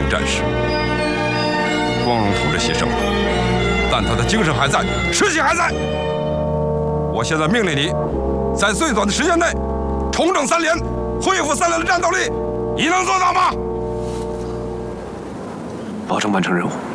战士，光荣统治牺牲了，但他的精神还在，士气还在。我现在命令你，在最短的时间内重整三连，恢复三连的战斗力，你能做到吗？ 保证完成任务。